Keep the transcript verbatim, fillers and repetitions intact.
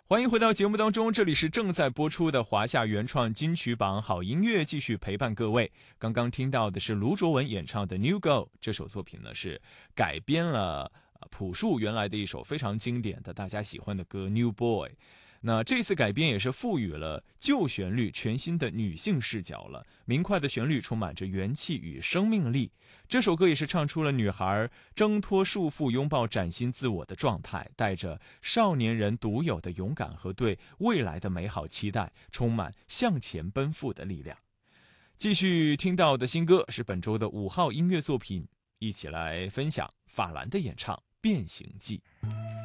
欢迎回到节目当中，这里是正在播出的华夏原创金曲榜好音乐，继续陪伴各位。刚刚听到的是卢卓文演唱的《New Girl》，这首作品呢是改编了朴树原来的一首非常经典的大家喜欢的歌《New Boy》。那这次改编也是赋予了旧旋律全新的女性视角了，明快的旋律充满着元气与生命力。这首歌也是唱出了女孩挣脱束缚、拥抱崭新自我的状态，带着少年人独有的勇敢和对未来的美好期待，充满向前奔赴的力量。继续听到的新歌是本周的五号音乐作品，一起来分享法兰的演唱《变形记》。